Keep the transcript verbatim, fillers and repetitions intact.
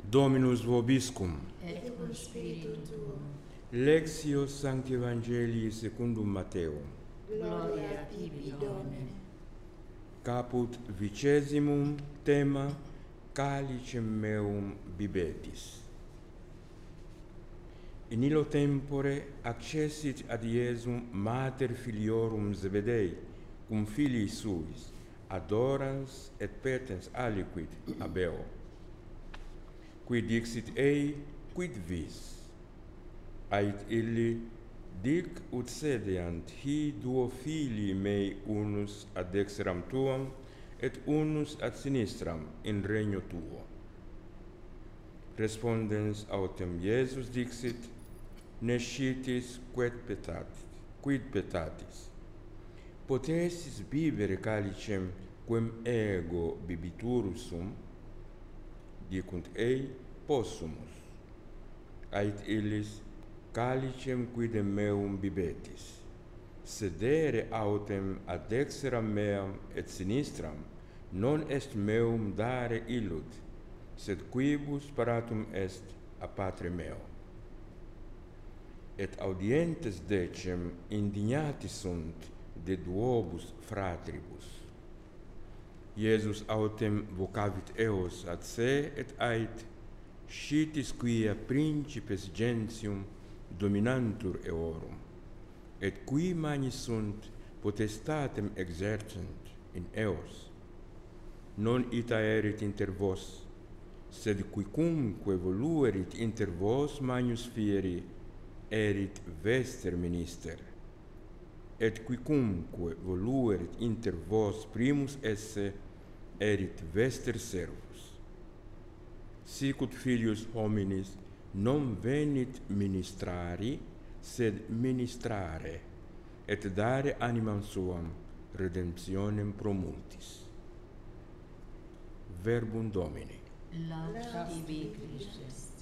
Dominus vobiscum. Et cum spiritu tuo. Lectio Sancti Evangelii secundum Matteum. Gloria tibi, Domine. Caput vicesimum tema calicem meum bibetis. In illo tempore accessit ad Iesum mater filiorum Zebedei, cum filii suis, adorans et petens aliquid abeo. Qui dixit ei, quid vis? Ait illi, dic ut sedeant hi duo filii mei unus ad dexteram tuam, et unus ad sinistram in regno tuo. Respondens autem Iesus dixit, nescitis quid petatis, quid petatis. Potessis bibere calicem quem ego bibiturus sum? Dicunt ei, possumus. Ait illis, calicem quidem meum bibetis. Sedere autem ad dexteram meam et sinistram, non est meum dare illud, sed quibus paratum est a Patre meo. Et audientes decem indignati sunt de duobus fratribus. Iesus autem vocavit eos ad se et ait, scitis quia principes gentium dominantur eorum, et qui magni sunt potestatem exercent in eos. Non ita erit inter vos, sed quicumque voluerit inter vos magnus fieri, erit vester minister, et quicumque voluerit inter vos primus esse, erit vester servus. Sicut Filius hominis non venit ministrari, sed ministrare, et dare animam suam redemptionem pro multis. Verbum Domini. Lauda tibi, Christe.